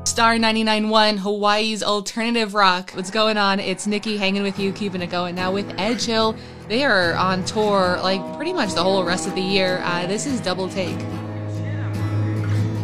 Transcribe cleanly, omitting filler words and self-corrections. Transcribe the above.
Star 99.1, Hawaii's alternative rock. What's going on? It's Nikki hanging with you, keeping it going. Now with Edge Hill, they are on tour like pretty much the whole rest of the year. This is Double Take.